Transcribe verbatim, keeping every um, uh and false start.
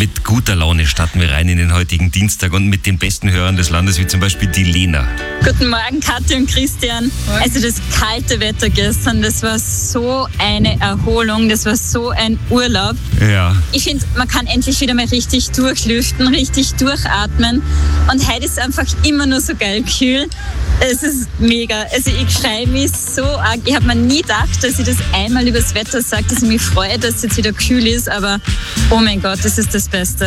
mit guter Laune starten wir rein in den heutigen Dienstag und mit den besten Hörern des Landes, wie zum Beispiel die Lena. Guten Morgen, Kathi und Christian. Also das kalte Wetter gestern, das war so eine Erholung, das war so ein Urlaub. Ja. Ich finde, man kann endlich wieder mal richtig durchlüften, richtig durchatmen. Und heute ist einfach immer nur so geil kühl. Es ist mega. Also ich freue mich so arg. Ich habe mir nie gedacht, dass ich das einmal über das Wetter sage, dass ich mich freue, dass es jetzt wieder kühl ist. Aber oh mein Gott, das ist das Beste.